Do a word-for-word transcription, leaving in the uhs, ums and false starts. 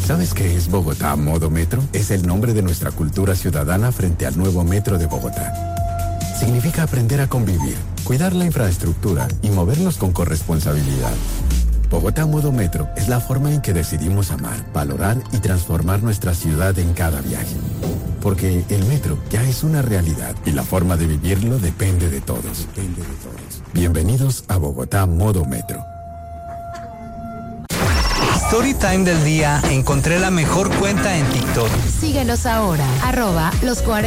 ¿Sabes qué es Bogotá Modo Metro? Es el nombre de nuestra cultura ciudadana frente al nuevo Metro de Bogotá. Significa aprender a convivir, cuidar la infraestructura y movernos con corresponsabilidad. Bogotá Modo Metro es la forma en que decidimos amar, valorar y transformar nuestra ciudad en cada viaje. Porque el metro ya es una realidad y la forma de vivirlo depende de todos. Depende de todos. Bienvenidos a Bogotá Modo Metro. Storytime del día, encontré la mejor cuenta en TikTok. Síguenos ahora, arroba los cuarenta.